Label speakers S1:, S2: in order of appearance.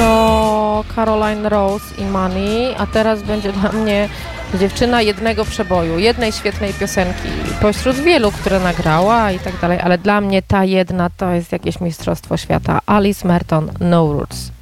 S1: to Caroline Rose i Money, a teraz będzie dla mnie dziewczyna jednego przeboju, jednej świetnej piosenki, pośród wielu, które nagrała i tak dalej, ale dla mnie ta jedna to jest jakieś mistrzostwo świata. Alice Merton, No Roots.